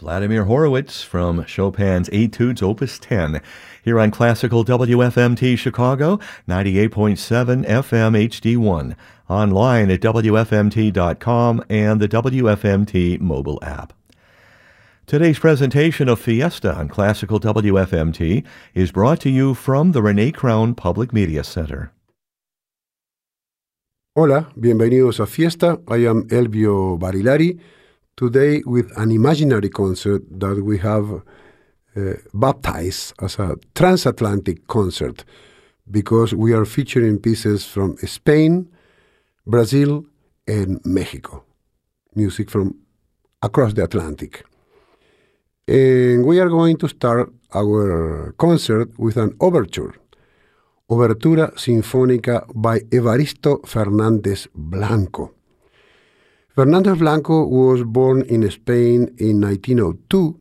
Vladimir Horowitz from Chopin's Etudes Opus 10 here on Classical WFMT Chicago, 98.7 FM HD1, online at WFMT.com and the WFMT mobile app. Today's presentation of Fiesta on Classical WFMT is brought to you from the Renee Crown Public Media Center. Hola, bienvenidos a Fiesta. I am Elvio Barilari, today with an imaginary concert that we have baptized as a transatlantic concert because we are featuring pieces from Spain, Brazil, and Mexico. Music from across the Atlantic. And we are going to start our concert with an overture. Obertura Sinfónica by Evaristo Fernández Blanco. Fernández Blanco was born in Spain in 1902.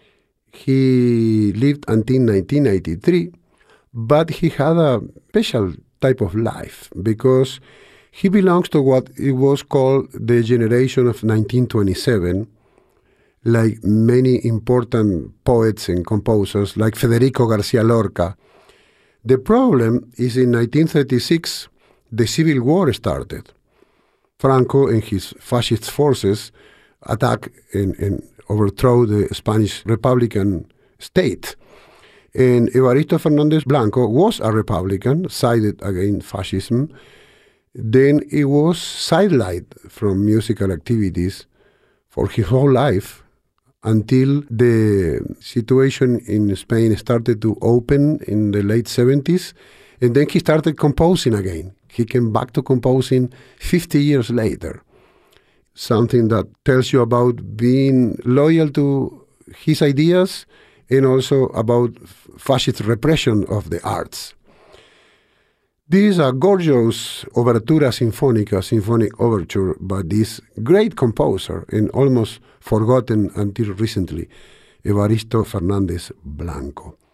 He lived until 1983, but he had a special type of life because he belongs to what it was called the generation of 1927, like many important poets and composers like Federico García Lorca. The problem is in 1936, the Civil War started. Franco and his fascist forces attacked and overthrew the Spanish Republican state. And Evaristo Fernández Blanco was a Republican, sided against fascism. Then he was sidelined from musical activities for his whole life until the situation in Spain started to open in the late 70s, and then he started composing again. He came back to composing 50 years later, something that tells you about being loyal to his ideas and also about fascist repression of the arts. This is a gorgeous Obertura Sinfónica, symphonic overture by this great composer and almost forgotten until recently, Evaristo Fernández Blanco.